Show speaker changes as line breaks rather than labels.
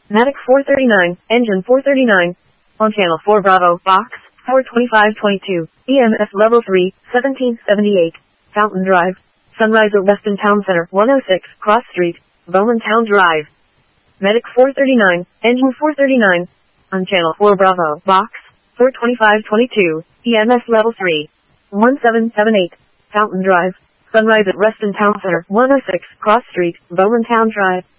Medic 439, engine 439. On channel 4 Bravo, box 42522, EMS level 3, 1778, Fountain Drive, Sunrise at Weston Town Center, 106, Cross Street, Bowman Town Drive. Medic 439, engine 439. On channel 4 Bravo, box 42522, EMS level 3, 1778, Fountain Drive, Sunrise at Weston Town Center, 106, Cross Street, Bowman Town Drive.